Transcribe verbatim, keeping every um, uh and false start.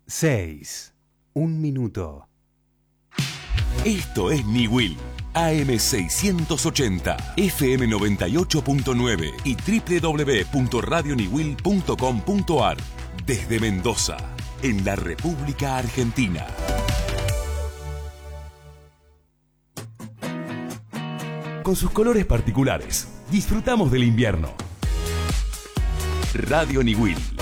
seis. Un minuto. Esto es Niwil, A M seiscientos ochenta, F M noventa y ocho punto nueve y doble u doble u doble u punto radio niwil punto com punto a r. Desde Mendoza, en la República Argentina. Con sus colores particulares, disfrutamos del invierno. Radio Niwil.